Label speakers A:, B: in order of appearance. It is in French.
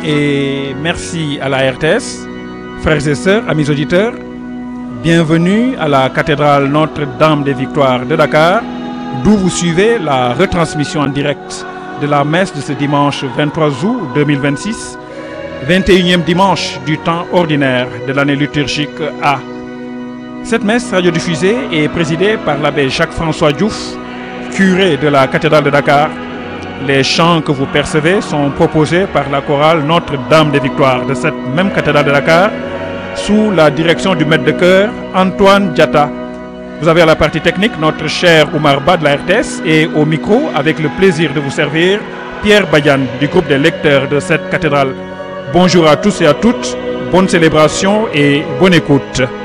A: et merci à la RTS. Frères et sœurs, amis auditeurs, bienvenue à la cathédrale Notre-Dame des Victoires de Dakar, d'où vous suivez la retransmission en direct de la messe de ce dimanche 23 août 2026, 21e dimanche du temps ordinaire de l'année liturgique A. Cette messe radiodiffusée est présidée par l'abbé Jacques-François Diouf, curé de la cathédrale de Dakar. Les chants que vous percevez sont proposés par la chorale Notre-Dame des Victoires de cette même cathédrale de Dakar, sous la direction du maître de chœur Antoine Diatta. Vous avez à la partie technique notre cher Oumar Ba de la RTS et au micro, avec le plaisir de vous servir, Pierre Badiane du groupe des lecteurs de cette cathédrale. Bonjour à tous et à toutes, bonne célébration et bonne écoute.